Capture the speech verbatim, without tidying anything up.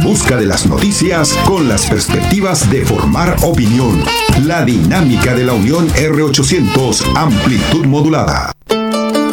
busca de las noticias con las perspectivas de formar opinión. La dinámica de la Unión R ochocientos, amplitud modulada.